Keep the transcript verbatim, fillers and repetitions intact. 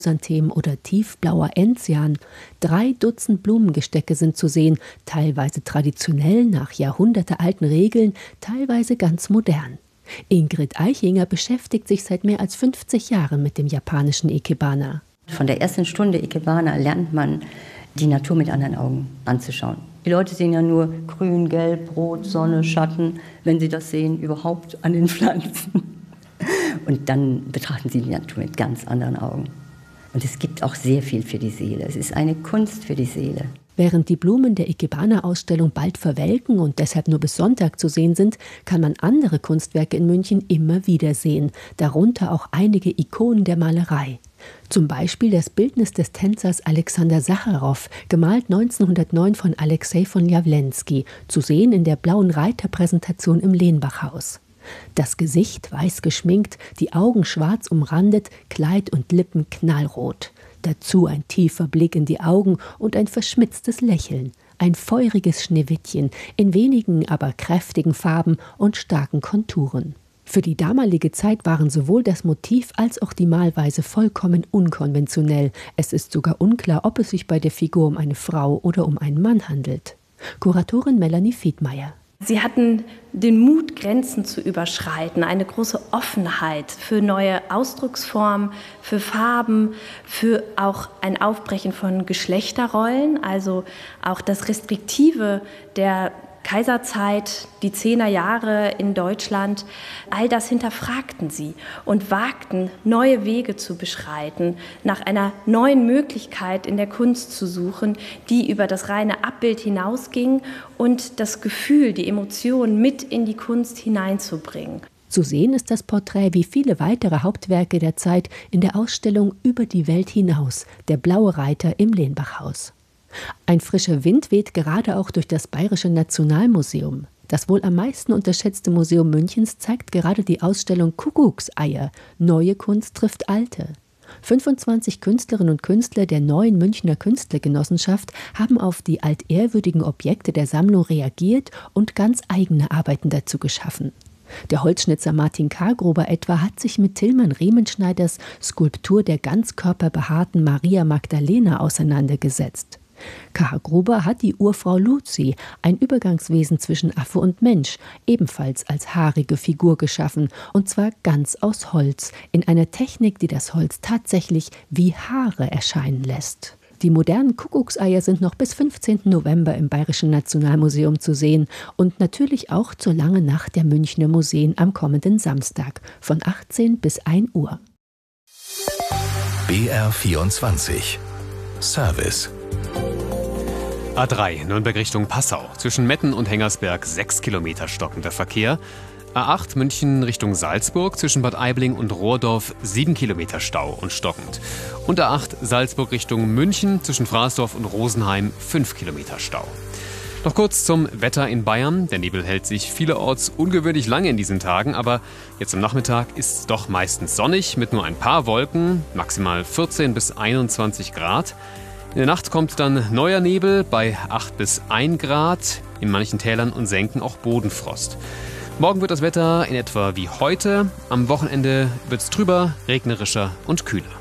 Chrysantem oder tiefblauer Enzian. Drei Dutzend Blumengestecke sind zu sehen, teilweise traditionell nach jahrhundertealten Regeln, teilweise ganz modern. Ingrid Eichinger beschäftigt sich seit mehr als fünfzig Jahren mit dem japanischen Ikebana. Von der ersten Stunde Ikebana lernt man, die Natur mit anderen Augen anzuschauen. Die Leute sehen ja nur grün, gelb, rot, Sonne, Schatten, wenn sie das sehen, überhaupt an den Pflanzen. Und dann betrachten sie die Natur mit ganz anderen Augen. Und es gibt auch sehr viel für die Seele. Es ist eine Kunst für die Seele. Während die Blumen der Ikebana-Ausstellung bald verwelken und deshalb nur bis Sonntag zu sehen sind, kann man andere Kunstwerke in München immer wieder sehen, darunter auch einige Ikonen der Malerei. Zum Beispiel das Bildnis des Tänzers Alexander Sacharow, gemalt neunzehnhundertneun von Alexei von Jawlensky, zu sehen in der blauen Reiterpräsentation im Lehnbachhaus. Das Gesicht weiß geschminkt, die Augen schwarz umrandet, Kleid und Lippen knallrot. Dazu ein tiefer Blick in die Augen und ein verschmitztes Lächeln. Ein feuriges Schneewittchen, in wenigen, aber kräftigen Farben und starken Konturen. Für die damalige Zeit waren sowohl das Motiv als auch die Malweise vollkommen unkonventionell. Es ist sogar unklar, ob es sich bei der Figur um eine Frau oder um einen Mann handelt. Kuratorin Melanie Fiedmeier. Sie hatten den Mut, Grenzen zu überschreiten, eine große Offenheit für neue Ausdrucksformen, für Farben, für auch ein Aufbrechen von Geschlechterrollen, also auch das Restriktive der Kaiserzeit, die Zehnerjahre in Deutschland, all das hinterfragten sie und wagten, neue Wege zu beschreiten, nach einer neuen Möglichkeit in der Kunst zu suchen, die über das reine Abbild hinausging und das Gefühl, die Emotion mit in die Kunst hineinzubringen. Zu sehen ist das Porträt wie viele weitere Hauptwerke der Zeit in der Ausstellung Über die Welt hinaus, der blaue Reiter im Lehnbachhaus. Ein frischer Wind weht gerade auch durch das Bayerische Nationalmuseum. Das wohl am meisten unterschätzte Museum Münchens zeigt gerade die Ausstellung Kuckuckseier. Neue Kunst trifft alte. fünfundzwanzig Künstlerinnen und Künstler der neuen Münchner Künstlergenossenschaft haben auf die altehrwürdigen Objekte der Sammlung reagiert und ganz eigene Arbeiten dazu geschaffen. Der Holzschnitzer Martin Kargruber etwa hat sich mit Tilman Riemenschneiders Skulptur der ganzkörperbehaarten Maria Magdalena auseinandergesetzt. Kargruber hat die Urfrau Luzi, ein Übergangswesen zwischen Affe und Mensch, ebenfalls als haarige Figur geschaffen, und zwar ganz aus Holz, in einer Technik, die das Holz tatsächlich wie Haare erscheinen lässt. Die modernen Kuckuckseier sind noch bis fünfzehnten November im Bayerischen Nationalmuseum zu sehen und natürlich auch zur langen Nacht der Münchner Museen am kommenden Samstag von achtzehn bis ein Uhr. B R vierundzwanzig Service. A drei, Nürnberg Richtung Passau. Zwischen Metten und Hengersberg sechs Kilometer stockender Verkehr. A acht, München Richtung Salzburg. Zwischen Bad Aibling und Rohrdorf sieben Kilometer Stau und stockend. Und A acht, Salzburg Richtung München. Zwischen Fraßdorf und Rosenheim fünf Kilometer Stau. Noch kurz zum Wetter in Bayern. Der Nebel hält sich vielerorts ungewöhnlich lange in diesen Tagen, aber jetzt am Nachmittag ist es doch meistens sonnig mit nur ein paar Wolken, maximal vierzehn bis einundzwanzig Grad. In der Nacht kommt dann neuer Nebel bei acht bis ein Grad, in manchen Tälern und Senken auch Bodenfrost. Morgen wird das Wetter in etwa wie heute, am Wochenende wird es trüber, regnerischer und kühler.